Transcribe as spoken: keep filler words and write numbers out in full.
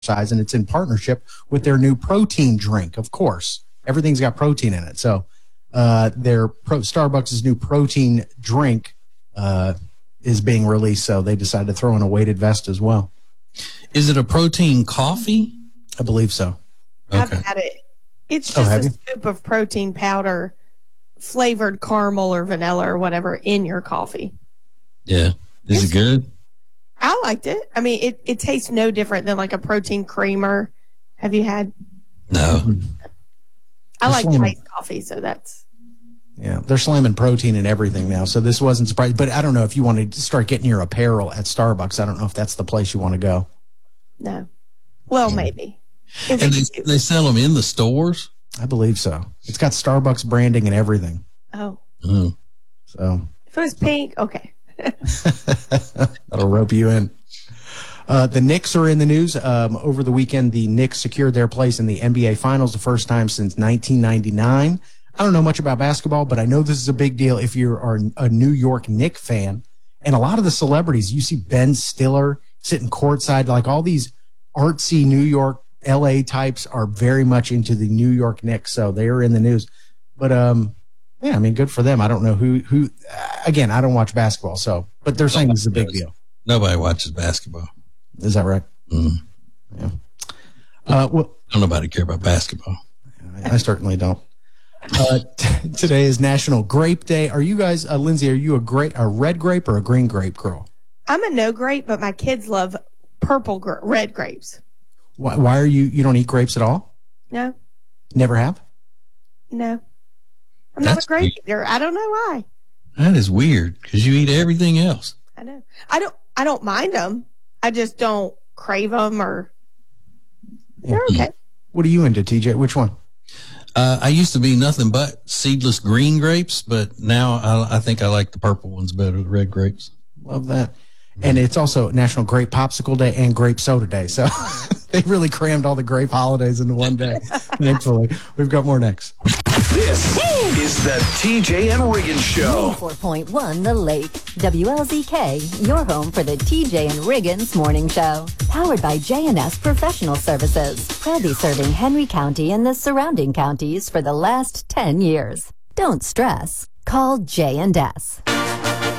size, and it's in partnership with their new protein drink. Of course, everything's got protein in it. So uh, their pro- Starbucks' new protein drink uh, is being released. So they decided to throw in a weighted vest as well. Is it a protein coffee? I believe so. Okay. I've had it. It's Oh, just have a you? scoop of protein powder, flavored caramel or vanilla or whatever in your coffee. Yeah. Is it good? I liked it. I mean, it, it tastes no different than like a protein creamer. Have you had? No. I like slamming. iced coffee, so that's. Yeah, they're slamming protein in everything now. So this wasn't surprising. But I don't know if you want to start getting your apparel at Starbucks. I don't know if that's the place you want to go. No. Well, maybe. If And it- they, they sell them in the stores? I believe so. It's got Starbucks branding and everything. oh, Oh. So if it was pink, okay. that'll rope you in. Uh, the Knicks are in the news. Um, over the weekend, the Knicks secured their place in the N B A Finals the first time since nineteen ninety-nine. I don't know much about basketball, but I know this is a big deal if you are a New York Knicks fan. And a lot of the celebrities, you see Ben Stiller sitting courtside, like all these artsy New York, L A types are very much into the New York Knicks, so they are in the news. But um, yeah, I mean, good for them. I don't know who who. Again, I don't watch basketball, so but they're saying this is a big deal. Nobody watches basketball. Is that right? Mm. Yeah. Uh, well, Don't nobody care about basketball. I certainly don't. Uh, t- today is National Grape Day. Are you guys, uh, Lindsay? Are you a great a red grape or a green grape girl? I'm a no grape, but my kids love purple, gra- red grapes. Why, why are you? You don't eat grapes at all? No, Never have? no. I'm not That's a grape weird. eater. I don't know why. That is weird because you eat everything else. I know. I don't. I don't mind them. I just don't crave them, or they're okay. What are you into, T J? Which one? Uh, I used to be nothing but seedless green grapes, but now I, I think I like the purple ones better, the red grapes. Love that. And it's also National Grape Popsicle Day and Grape Soda Day. So they really crammed all the grape holidays into one day. Thankfully, we've got more next. This is the T J and Riggin Show. ninety-four point one The Lake. W L Z K, your home for the T J and Riggins Morning Show. Powered by J and S Professional Services. Proudly serving Henry County and the surrounding counties for the last ten years. Don't stress. Call J and S.